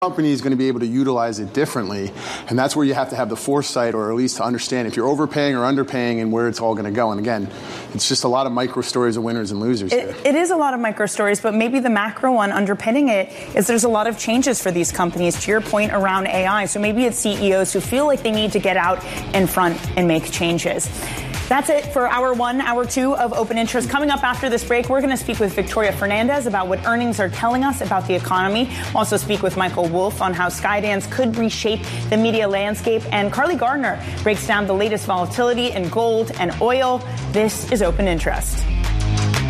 company is going to be able to utilize it differently, and that's where you have to have the foresight, or at least to understand if you're overpaying or underpaying and where it's all going to go. And again, it's just a lot of micro stories of winners and losers. It is a lot of micro stories, but maybe the macro one underpinning it is there's a lot of changes for these companies, to your point around AI. So maybe it's CEOs who feel like they need to get out in front and make changes. That's it for hour one, hour two of Open Interest. Coming up after this break, we're going to speak with Victoria Fernandez about what earnings are telling us about the economy. We'll also speak with Michael Wolff on how Skydance could reshape the media landscape. And Carly Gardner breaks down the latest volatility in gold and oil. This is Open Interest.